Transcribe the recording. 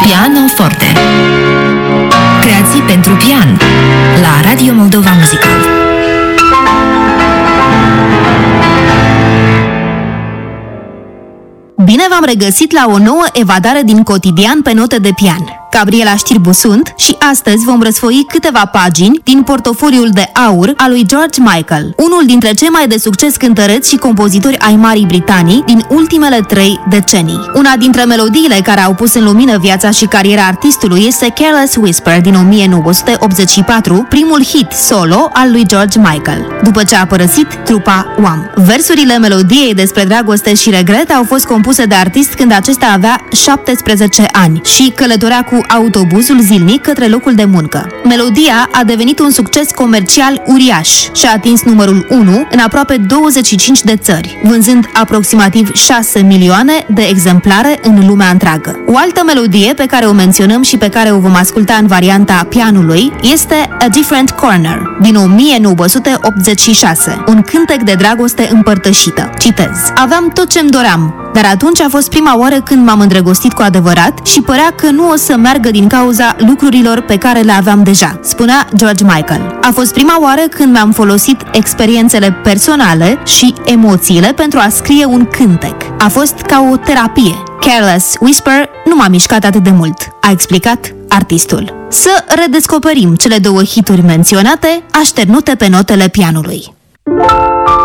Pianoforte. Creații pentru pian la Radio Moldova Muzical. Bine v-am regăsit la o nouă evadare din cotidian pe note de pian. Gabriela Știrbu sunt și astăzi vom răsfoi câteva pagini din portofoliul de aur al lui George Michael, unul dintre cei mai de succes cântăreți și compozitori ai Marii Britanii din ultimele 3 decenii. Una dintre melodiile care au pus în lumină viața și cariera artistului este Careless Whisper din 1984, primul hit solo al lui George Michael, după ce a părăsit trupa Wham. Versurile melodiei despre dragoste și regret au fost compuse de artist când acesta avea 17 ani și călătorea cu autobuzul zilnic către locul de muncă. Melodia a devenit un succes comercial uriaș și a atins numărul 1 în aproape 25 de țări, vânzând aproximativ 6 milioane de exemplare în lumea întreagă. O altă melodie pe care o menționăm și pe care o vom asculta în varianta pianului este A Different Corner din 1986, un cântec de dragoste împărtășită. Citez: aveam tot ce-mi doream, dar atunci a fost prima oară când m-am îndrăgostit cu adevărat și părea că nu o să meargă din cauza lucrurilor pe care le aveam deja, spunea George Michael. A fost prima oară când mi-am folosit experiențele personale și emoțiile pentru a scrie un cântec. A fost ca o terapie. Careless Whisper nu m-a mișcat atât de mult, a explicat artistul. Să redescoperim cele două hituri menționate, așternute pe notele pianului.